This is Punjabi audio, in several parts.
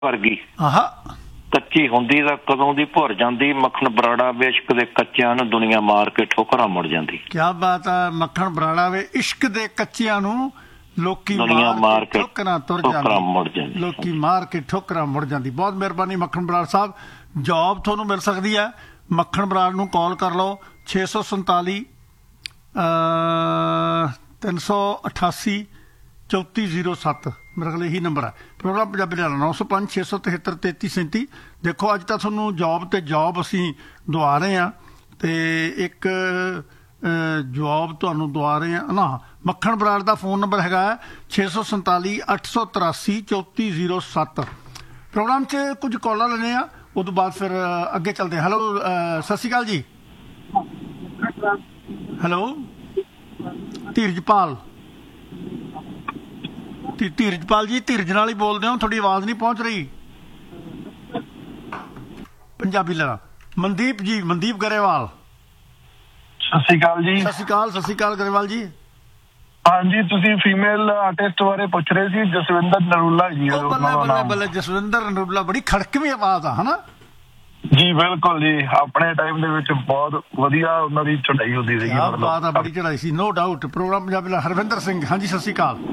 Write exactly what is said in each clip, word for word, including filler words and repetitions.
ਵਰਗੀ ਆਹਾ ਕੱਚੀ ਹੁੰਦੀ ਤਾਂ ਕਦੋਂ ਦੀ ਭੁਰ ਜਾਂਦੀ। ਮੱਖਣ ਬਰਾੜਾ ਵੇ ਇਸ਼ਕ ਦੇ ਕੱਚਿਆਂ ਨੂੰ ਦੁਨੀਆ ਮਾਰ ਕੇ ਠੋਕਰਾਂ ਮੁੜ ਜਾਂਦੀ। ਕਿਆ ਬਾਤ ਹੈ। ਮੱਖਣ ਬਰਾੜਾ ਵੇ ਇਸ਼ਕ ਦੇ ਕੱਚਿਆਂ ਨੂੰ ਲੋਕੀ ਦੁਨੀਆ ਮਾਰ ਕੇ ਠੋਕਰਾਂ ਤੁਰ ਠੋਕਰਾਂ ਮੁੜ ਜਾਂਦੀ। ਜਾਂਦੀ ਲੋਕੀ ਮਾਰ ਕੇ ਠੋਕਰਾਂ ਮੁੜ ਜਾਂਦੀ। ਬਹੁਤ ਮਿਹਰਬਾਨੀ ਮੱਖਣ ਬਰਾੜ ਸਾਹਿਬ। ਜੋਬ ਤੁਹਾਨੂੰ ਮਿਲ ਸਕਦੀ ਹੈ। ਮੱਖਣ ਬਰਾੜ ਨੂੰ ਕਾਲ ਕਰ ਲਓ ਛੇ ਸੌ ਸੰਤਾਲੀ ਤਿੰਨ ਸੌ ਅਠਾਸੀ ਚੌਂਤੀ ਜ਼ੀਰੋ ਸੱਤ ਮੇਰੇ ਕੋਲ ਇਹੀ ਨੰਬਰ ਹੈ। ਪ੍ਰੋਗਰਾਮ ਪੰਜਾਬੀ ਦਾ ਨੌ ਸੌ ਪੰਜ ਛੇ ਸੌ ਤਿਹੱਤਰ ਤੇਤੀ ਸੈਂਤੀ। ਦੇਖੋ ਅੱਜ ਤਾਂ ਤੁਹਾਨੂੰ ਜੋਬ ਤੇ ਜੋਬ ਅਸੀਂ ਦਵਾ ਰਹੇ ਹਾਂ ਅਤੇ ਇੱਕ ਜੋਬ ਤੁਹਾਨੂੰ ਦਵਾ ਰਹੇ ਹਾਂ ਨਾ। ਮੱਖਣ ਬਰਾੜ ਦਾ ਫੋਨ ਨੰਬਰ ਹੈਗਾ ਛੇ ਸੌ ਸੰਤਾਲੀ ਅੱਠ ਸੌ ਤਰਾਸੀ ਚੌਂਤੀ ਜ਼ੀਰੋ ਸੱਤ। ਪ੍ਰੋਗਰਾਮ 'ਚ ਕੁਝ ਕਾਲਾਂ ਲੈਣੇ ਆ ਉਹ ਤੋਂ ਬਾਅਦ ਫਿਰ ਅੱਗੇ ਚੱਲਦੇ। ਹੈਲੋ ਸਤਿ ਸ਼੍ਰੀ ਅਕਾਲ ਜੀ। ਹੈਲੋ ਧੀਰਜਪਾਲ ਧੀਰਜਪਾਲ ਜੀ ਧੀਰਜ ਨਾਲ ਹੀ ਬੋਲਦੇ ਹੋ। ਤੁਹਾਡੀ ਆਵਾਜ਼ ਨਹੀਂ ਪਹੁੰਚ ਰਹੀ। ਪੰਜਾਬੀ ਲੈਣਾ ਮਨਦੀਪ ਜੀ ਮਨਦੀਪ ਗਰੇਵਾਲ। ਸਤਿ ਸ਼੍ਰੀ ਅਕਾਲ ਜੀ। ਸਤਿ ਸ਼੍ਰੀ ਅਕਾਲ ਸਤਿ ਸ਼੍ਰੀ ਅਕਾਲ ਗਰੇਵਾਲ ਜੀ। ਹਾਂਜੀ ਤੁਸੀਂ ਫੀਮੇਲ ਆਰਟਿਸਟ ਬਾਰੇ ਪੁੱਛ ਰਹੇ ਸੀ। ਜਸਵਿੰਦਰ ਨਰੂਲਾ ਜੀ। ਬੱਲੇ ਬੱਲੇ ਬੱਲੇ ਜਸਵਿੰਦਰ ਨਰੂਲਾ ਬੜੀ ਖੜਕਵੀਂ ਆਵਾਜ਼ ਆ ਹਨਾ ਜੀ। ਬਿਲਕੁਲ ਜੀ ਆਪਣੇ ਟਾਈਮ ਦੇ ਵਿੱਚ ਬਹੁਤ ਵਧੀਆ ਉਹਨਾਂ ਦੀ ਚੜਾਈ ਹੁੰਦੀ ਸੀ। ਬਾਤ ਆ ਬੜੀ ਚੜਾਈ ਸੀ ਨੋ ਡਾਊਟ। ਪ੍ਰੋਗਰਾਮ ਪੰਜਾਬੀ ਦਾ ਹਰਵਿੰਦਰ ਸਿੰਘ। ਹਾਂਜੀ ਸਤਿ ਸ਼੍ਰੀ ਅਕਾਲ।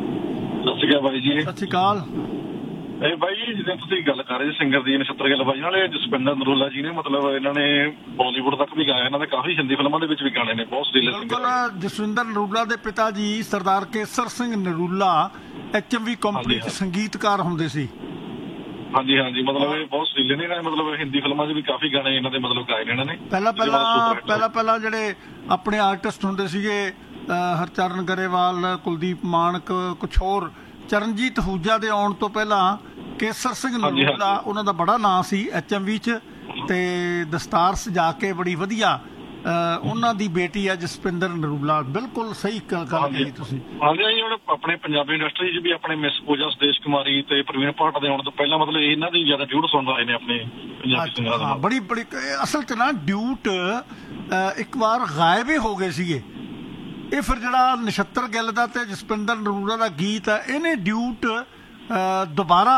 ਸਤਿ ਸ਼੍ਰੀ ਅਕਾਲ ਬਾਈ ਜੀ। ਸਤਿ ਸ਼੍ਰੀ ਅਕਾਲ। ਇਹ ਬਾਈ ਜੀ ਜਿੱਦਾਂ ਤੁਸੀਂ ਗੱਲ ਕਰ ਰਹੇ ਸਿੰਗਰ ਦੀ ਨਛੱਤਰ ਗਿੱਲ ਬਾਈ ਨਾਲ ਜਸਵਿੰਦਰ ਨਰੂਲਾ ਜੀ ਨੇ ਮਤਲਬ ਇਹਨਾਂ ਨੇ ਬਾਲੀਵੁੱਡ ਤੱਕ ਵੀ ਗਾਇਆ। ਇਹਨਾਂ ਦੇ ਕਾਫੀ ਹਿੰਦੀ ਫਿਲਮਾਂ ਦੇ ਵਿੱਚ ਵੀ ਗਾਣੇ ਨੇ। ਬਹੁਤ ਸੁਰੀਲੇ ਬਿਲਕੁਲ। ਜਸਵਿੰਦਰ ਨਰੂਲਾ ਦੇ ਪਿਤਾ ਜੀ ਸਰਦਾਰ ਕੇਸਰ ਸਿੰਘ ਨਰੂਲਾ ਐਚ ਐਮ ਵੀ ਕੰਪਨੀ 'ਚ ਸੰਗੀਤਕਾਰ ਹੁੰਦੇ ਸੀ। ਹਾਂਜੀ ਹਾਂਜੀ ਮਤਲਬ ਇਹ ਬਹੁਤ ਸੁਰੀਲੇ ਨੇ। ਇਹਨਾਂ ਨੇ ਮਤਲਬ ਹਿੰਦੀ ਫਿਲਮਾਂ 'ਚ ਵੀ ਕਾਫੀ ਗਾਣੇ ਇਹਨਾਂ ਦੇ ਮਤਲਬ ਗਾਏ ਨੇ ਇਹਨਾਂ ਨੇ। ਪਹਿਲਾਂ ਪਹਿਲਾਂ ਪਹਿਲਾਂ ਪਹਿਲਾਂ ਜਿਹੜੇ ਆਪਣੇ ਆਰਟਿਸਟ ਹੁੰਦੇ ਸੀਗੇ ਹਰਚਰਨ ਗਰੇਵਾਲ ਕੁਲਦੀਪ ਮਾਨਕ ਕੁਛ ਹੋਰ ਚਰਨਜੀਤ ਹੂਜਾ ਦੇ ਆਉਣ ਤੋਂ ਪਹਿਲਾਂ ਕੇਸਰ ਸਿੰਘ ਨਰੂਲਾ ਉਹਨਾਂ ਦਾ ਬੜਾ ਨਾਂ ਸੀ ਐਚ ਐਮ ਵੀ 'ਚ ਅਤੇ ਦਸਤਾਰ ਸਜਾ ਕੇ ਬੜੀ ਵਧੀਆ ਉਹਨਾਂ ਦੀ ਬੇਟੀ ਆ ਜਸਪਿੰਦਰ ਨਰੂਲਾ। ਬਿਲਕੁਲ ਸਹੀ ਗੱਲ ਕਹੀ ਤੁਸੀਂ। ਹਾਂਜੀ ਹੁਣ ਆਪਣੇ ਪੰਜਾਬੀ ਇੰਡਸਟਰੀ 'ਚ ਵੀ ਆਪਣੇ ਮਿਸ ਪੂਜਾ ਸੁਦੇਸ਼ ਕੁਮਾਰੀ ਤੇ ਪ੍ਰਵੀਨ ਭਾਟ ਦੇ ਆਉਣ ਤੋਂ ਪਹਿਲਾਂ ਮਤਲਬ ਇਹਨਾਂ ਦੀ ਜ਼ਿਆਦਾ ਡਿਊਟ ਸੁਣ ਰਹੇ ਨੇ ਆਪਣੇ ਪੰਜਾਬੀ ਸਿੰਗਰਾਂ ਦਾ। ਬੜੀ ਬੜੀ ਅਸਲ 'ਚ ਨਾ ਡਿਊਟ ਇੱਕ ਵਾਰ ਗਾਇਬ ਹੀ ਹੋ ਗਏ ਸੀਗੇ। ਇਹ ਫਿਰ ਜਿਹੜਾ ਨਛੱਤਰ ਗਿੱਲ ਦਾ ਤੇ ਜਸਪਿੰਦਰ ਨਰੂਲਾ ਦਾ ਗੀਤ ਹੈ ਇਹਨੇ ਡਿਊਟ ਦੁਬਾਰਾ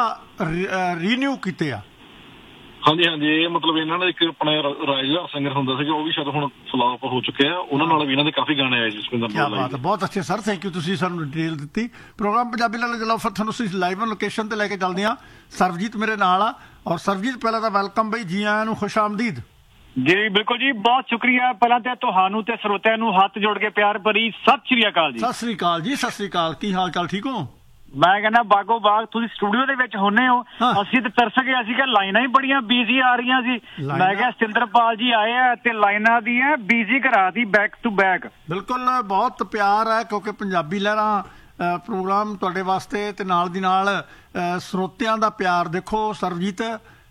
ਰੀਨਿਊ ਕੀਤੇ ਆ। ਹਾਂਜੀ ਹਾਂਜੀ ਇਹ ਮਤਲਬ ਇਹਨਾਂ ਦਾ ਇੱਕ ਆਪਣੇ ਰਾਜਾ ਸਿੰਗਰ ਹੁੰਦਾ ਸੀਗਾ ਉਹ ਵੀ ਸ਼ਾਇਦ ਹੁਣ ਫਲਾਪ ਹੋ ਚੁੱਕੇ ਆ। ਉਹਨਾਂ ਨਾਲ ਵੀ ਇਹਨਾਂ ਦੇ ਕਾਫੀ ਗਾਣੇ ਆਏ ਜਸਵਿੰਦਰ ਨਰੂਲਾ ਜੀ। ਬਹੁਤ ਅੱਛੇ ਸਰ ਥੈਂਕ ਯੂ ਤੁਸੀਂ ਸਾਨੂੰ ਡਿਟੇਲ ਦਿੱਤੀ। ਪ੍ਰੋਗਰਾਮ ਪੰਜਾਬੀ ਨਾਲ ਚਲਾਓ ਫਿਰ ਤੁਹਾਨੂੰ ਅਸੀਂ ਲਾਈਵ ਲੋਕੇਸ਼ਨ ਤੇ ਲੈ ਕੇ ਚੱਲਦੇ ਹਾਂ। ਸਰਬਜੀਤ ਮੇਰੇ ਨਾਲ ਆ ਔਰ ਸਰਬਜੀਤ ਪਹਿਲਾਂ ਤਾਂ ਵੈਲਕਮ ਬਈ ਜੀ ਆਇਆਂ ਨੂੰ ਖੁਸ਼ ਆਮਦੀਦ। ਜੀ ਬਿਲਕੁਲ ਜੀ ਬਹੁਤ ਸ਼ੁਕਰੀਆ ਪਹਿਲਾਂ ਤਾਂ ਤੁਹਾਨੂੰ ਤੇ ਸਰੋਤਿਆਂ ਨੂੰ ਹੱਥ ਜੋੜ ਕੇ ਪਿਆਰ ਭਰੀ ਸਤਿ ਸ਼੍ਰੀ ਅਕਾਲ ਜੀ। ਸਤਿ ਸ਼੍ਰੀ ਅਕਾਲ ਜੀ। ਸਤਿ ਸ਼੍ਰੀ ਅਕਾਲ। ਕੀ ਹਾਲ ਚਾਲ ਠੀਕ ਹੋ? ਮੈਂ ਕਹਿੰਦਾ ਬਾਗੋ ਬਾਗ ਤੁਸੀਂ ਸਟੂਡੀਓ ਦੇ ਵਿੱਚ ਹੁੰਨੇ ਹੋ। ਅਸੀਂ ਤੇ ਤਰਸ ਗਏ ਸੀ ਕਿ ਲਾਈਨਾਂ ਹੀ ਬੜੀਆਂ ਬਿਜ਼ੀ ਆ ਰਹੀਆਂ ਸੀ। ਮੈਂ ਕਿਹਾ ਸਤਿੰਦਰਪਾਲ ਜੀ ਆਏ ਆ ਤੇ ਲਾਈਨਾਂ ਦੀਆਂ ਬਿਜ਼ੀ ਕਰਾਤੀ ਬੈਕ ਟੂ ਬੈਕ। ਬਿਲਕੁਲ ਬਹੁਤ ਪਿਆਰ ਹੈ ਕਿਉਂਕਿ ਪੰਜਾਬੀ ਲਹਿਰਾਂ ਪ੍ਰੋਗਰਾਮ ਤੁਹਾਡੇ ਵਾਸਤੇ ਤੇ ਨਾਲ ਦੀ ਨਾਲ ਸਰੋਤਿਆਂ ਦਾ ਪਿਆਰ। ਦੇਖੋ ਸਰਬਜੀਤ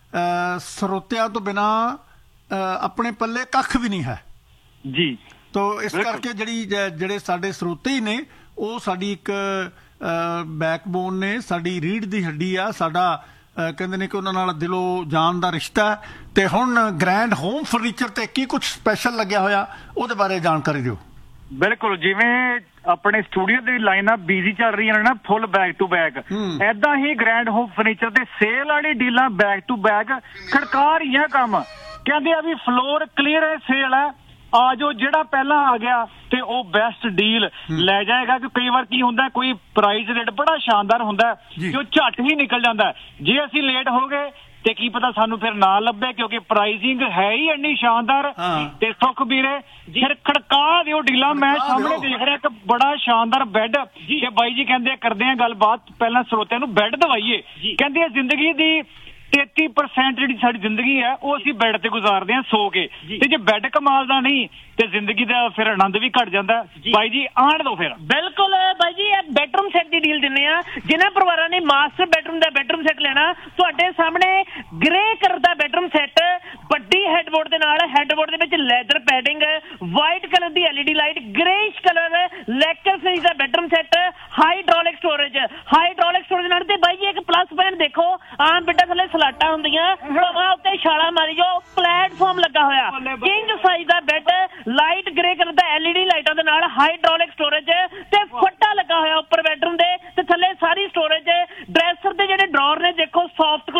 ਸਰੋਤਿਆਂ ਤੋਂ ਬਿਨਾਂ ਆਪਣੇ ਪੱਲੇ ਕੱਖ ਵੀ ਨਹੀਂ ਹੈ ਜੀ। ਤੋ ਇਸ ਕਰਕੇ ਜਿਹੜੀ ਜਿਹੜੇ ਸਾਡੇ ਸਰੋਤੇ ਹੀ ਨੇ ਉਹ ਸਾਡੀ ਇੱਕ ਬੈਕਬੋਨ ਨੇ ਸਾਡੀ ਰੀੜ੍ਹ ਦੀ ਹੱਡੀ ਆ। ਸਾਡਾ ਕਹਿੰਦੇ ਨੇ ਕਿ ਉਹਨਾਂ ਨਾਲ ਦਿਲੋਂ ਜਾਨ ਦਾ ਰਿਸ਼ਤਾ ਹੈ। ਤੇ ਹੁਣ ਗ੍ਰੈਂਡ ਹੋਮ ਫਰਨੀਚਰ ਤੇ ਕੀ ਕੁਝ ਸਪੈਸ਼ਲ ਲੱਗਿਆ ਹੋਇਆ ਉਹਦੇ ਬਾਰੇ ਜਾਣਕਾਰੀ ਦਿਓ। ਬਿਲਕੁਲ ਜਿਵੇਂ ਆਪਣੇ ਸਟੂਡੀਓ ਦੀ ਲਾਈਨਾਂ ਬਿਜ਼ੀ ਚੱਲ ਰਹੀਆਂ ਨੇ ਨਾ ਫੁੱਲ ਬੈਕ ਟੂ ਬੈਕ ਏਦਾਂ ਹੀ ਗ੍ਰੈਂਡ ਹੋਮ ਫਰਨੀਚਰ ਤੇ ਸੇਲ ਵਾਲੀ ਡੀਲਾਂ ਬੈਕ ਟੂ ਬੈਕ ਖੜਕਾ ਰਹੀਆਂ ਕੰਮ। ਕਹਿੰਦੇ ਆ ਵੀ ਫਲੋਰ ਕਲੀਅਰ ਹੈ ਸੇਲ ਹੈ ਆ ਜੋ ਜਿਹੜਾ ਪਹਿਲਾਂ ਆ ਗਿਆ ਤੇ ਉਹ ਬੈਸਟ ਡੀਲ ਲੈ ਜਾਏਗਾ। ਕਿ ਕਈ ਵਾਰ ਕੀ ਹੁੰਦਾ ਕੋਈ ਪ੍ਰਾਈਸ ਰੇਟ ਬੜਾ ਸ਼ਾਨਦਾਰ ਹੁੰਦਾ ਕਿ ਉਹ ਝੱਟ ਹੀ ਨਿਕਲ ਜਾਂਦਾ। ਜੇ ਅਸੀਂ ਲੇਟ ਹੋ ਗਏ ਤੇ ਕੀ ਪਤਾ ਸਾਨੂੰ ਫਿਰ ਨਾ ਲੱਭੇ ਕਿਉਂਕਿ ਪ੍ਰਾਈਸਿੰਗ ਹੈ ਹੀ ਇੰਨੀ ਸ਼ਾਨਦਾਰ। ਤੇ ਸੁਖ ਵੀਰੇ ਫਿਰ ਖੜਕਾ ਦਿਓ ਡੀਲਾਂ। ਮੈਂ ਸਾਹਮਣੇ ਦੇਖ ਰਿਹਾ ਇੱਕ ਬੜਾ ਸ਼ਾਨਦਾਰ ਬੈੱਡ ਤੇ ਬਾਈ ਜੀ ਕਹਿੰਦੇ ਕਰਦੇ ਆ ਗੱਲਬਾਤ ਪਹਿਲਾਂ ਸਰੋਤਿਆਂ ਨੂੰ ਬੈੱਡ ਦਵਾਈਏ। ਕਹਿੰਦੇ ਜ਼ਿੰਦਗੀ ਦੀ ਤੇਤੀ ਪਰਸੈਂਟ ਜਿਹੜੀ ਸਾਡੀ ਜ਼ਿੰਦਗੀ ਹੈ ਉਹ ਅਸੀਂ ਬੈੱਡ ਤੇ ਗੁਜ਼ਾਰਦੇ ਹਾਂ ਸੋ ਕੇ। ਤੇ ਜੇ ਬੈੱਡ ਕਮਾਲ ਦਾ ਨਹੀਂ ਤੇ ਜ਼ਿੰਦਗੀ ਦਾ ਫਿਰ ਆਨੰਦ ਵੀ ਘਟ ਜਾਂਦਾ। ਬਾਈ ਜੀ ਆਣ ਦੋ ਫਿਰ। ਬਿਲਕੁਲ ਬਾਈ ਜੀ ਇਹ ਬੈਡਰੂਮ ਸੈੱਟ ਦੀ ਡੀਲ ਦਿੰਦੇ ਆ। ਜਿਨ੍ਹਾਂ ਪਰਿਵਾਰਾਂ ਨੇ ਮਾਸਟਰ ਬੈਡਰੂਮ ਦਾ ਬੈਡਰੂਮ ਸੈੱਟ ਲੈਣਾ ਤੁਹਾਡੇ ਸਾਹਮਣੇ ਗ੍ਰੇ ਕਲਰ ਦਾ ਬੈਡਰੂਮ ਸੈੱਟ ਵੱਡੀ ਹੈਡਬੋਰਡ ਦੇ ਨਾਲ ਹੈਡਬੋਰਡ ਦੇ ਵਿੱਚ ਲੈਦਰ ਪੈਡਿੰਗ ਵਾਈਟ ਕਲਰ ਦੀ LED light ਗ੍ਰੇਇਸ਼ colour lecture fridge ਦਾ bedroom set hydraulic storage hydraulic storage ਨਾਲ ਤੇ ਬਾਈ ਜੀ ਇੱਕ ਪਲੱਸ ਪੁਆਇੰਟ ਦੇਖੋ ਆਮ ਬਿੱਡਾ ਥੱਲੇ ਸਲਾਟਾਂ ਹੁੰਦੀਆਂ ਹਵਾ ਉੱਤੇ ਛਾਲਾ ਮਾਰੀ ਜੋ ਪਲੇਟਫਾਰਮ ਲੱਗਾ ਹੋਇਆ ਕਿੰਗ ਸਾਈਜ਼ ਦਾ ਬੈੱਡ ਲਾਈਟ ਗ੍ਰੇ ਕਲਰ ਦਾ ਐਲਈਡੀ ਲਾਈਟਾਂ ਦੇ ਨਾਲ ਹਾਈਡ੍ਰੋਲਿਕ ਸਟੋਰੇਜ ਤੇ ਫੱਟਾ ਲੱਗਾ ਹੋਇਆ ਉੱਪਰ ਬੈਡਰੂਮ ਦੇ ਤੇ ਥੱਲੇ ਸਾਰੀ ਸਟੋਰੇਜ ਡਰੈਸਰ ਦੇ ਜਿਹੜੇ ਡਰਾਅਰ ਨੇ ਦੇਖੋ ਸੌਫਟ